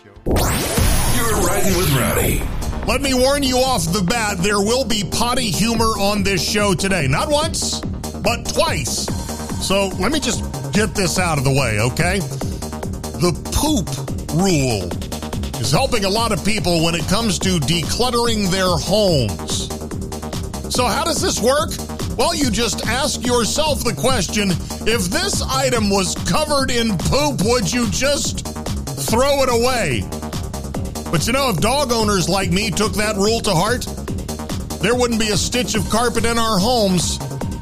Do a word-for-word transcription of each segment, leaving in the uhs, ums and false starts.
You're riding with Rowdy. Let me warn you off the bat, there will be potty humor on this show today. Not once, but twice. So let me just get this out of the way, okay? The poop rule is helping a lot of people when it comes to decluttering their homes. So how does this work? Well, you just ask yourself the question, if this item was covered in poop, would you just throw it away? But you know, if dog owners like me took that rule to heart, there wouldn't be a stitch of carpet in our homes,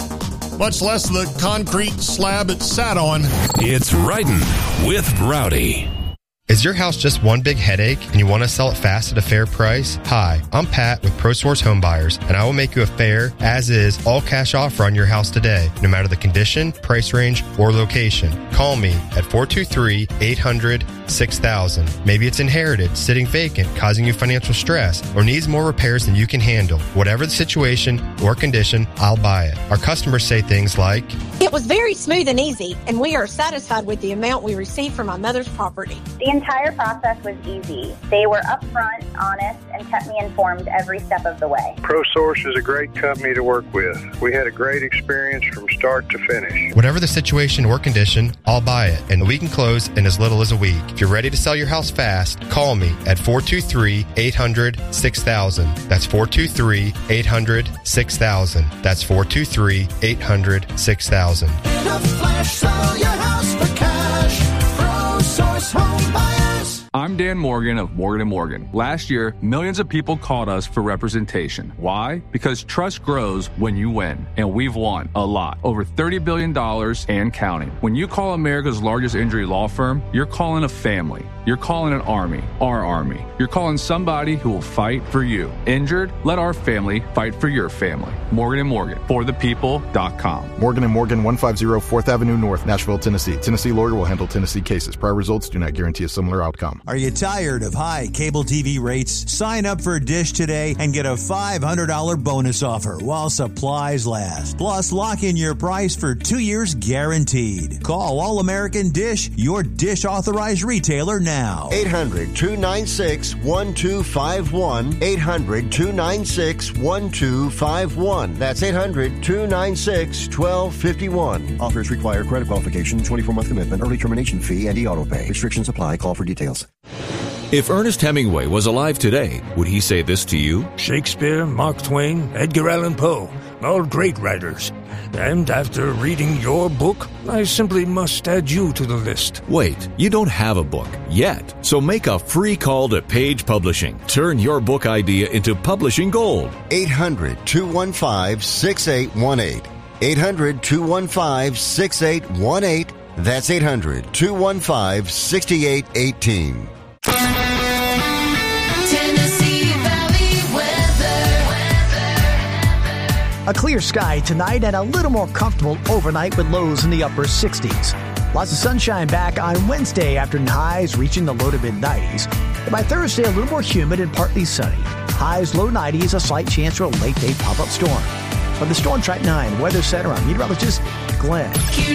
much less the concrete slab it sat on. It's Riding with Rowdy. Is your house just one big headache and you want to sell it fast at a fair price? Hi, I'm Pat with ProSource Home Buyers, and I will make you a fair, as-is, all-cash offer on your house today, no matter the condition, price range, or location. Call me at four two three, eight hundred, six thousand. Maybe it's inherited, sitting vacant, causing you financial stress, or needs more repairs than you can handle. Whatever the situation or condition, I'll buy it. Our customers say things like, "It was very smooth and easy, and we are satisfied with the amount we received from my mother's property." The entire process was easy. They were upfront, honest, and kept me informed every step of the way. ProSource is a great company to work with. We had a great experience from start to finish. Whatever the situation or condition, I'll buy it, and we can close in as little as a week. If you're ready to sell your house fast, call me at four two three, eight hundred, six thousand. That's four two three, eight hundred, six thousand. That's four two three, eight hundred, six thousand. In a flash, sell your house for cash. ProSource Home Buyers. I'm Dan Morgan of Morgan and Morgan. Last year, millions of people called us for representation. Why? Because trust grows when you win, and we've won a lot. Over thirty billion dollars and counting. When you call America's largest injury law firm, you're calling a family. You're calling an army, our army. You're calling somebody who will fight for you. Injured? Let our family fight for your family. Morgan and Morgan, for the people dot com. Morgan and Morgan, one fifty fourth Avenue North, Nashville, Tennessee. Tennessee lawyer will handle Tennessee cases. Prior results do not guarantee a similar outcome. Are you tired of high cable T V rates? Sign up for Dish today and get a five hundred dollars bonus offer while supplies last. Plus, lock in your price for two years guaranteed. Call All American Dish, your Dish authorized retailer now. eight hundred, two nine six, one two five one. eight hundred, two nine six, one two five one. That's eight hundred, two nine six, one two five one. Offers require credit qualification, twenty-four month commitment, early termination fee, and e-auto pay. Restrictions apply. Call for details. If Ernest Hemingway was alive today, would he say this to you? Shakespeare, Mark Twain, Edgar Allan Poe, all great writers. And after reading your book, I simply must add you to the list. Wait, you don't have a book yet. So make a free call to Page Publishing. Turn your book idea into publishing gold. eight hundred, two one five, six eight one eight. eight hundred, two one five, six eight one eight. That's eight hundred, two one five, six eight one eight. Tennessee Valley weather. A clear sky tonight and a little more comfortable overnight with lows in the upper sixties. Lots of sunshine back on Wednesday after highs reaching the low to mid nineties. And by Thursday, a little more humid and partly sunny. Highs low nineties, a slight chance for a late day pop-up storm. From the Storm Track nine Weather Center, I'm meteorologist Glenn.